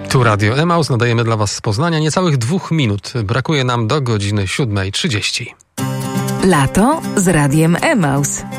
Tu Radio Emaus, nadajemy dla Was z Poznania. Niecałych 2 minut brakuje nam do godziny 7:30. Lato z Radiem Emaus.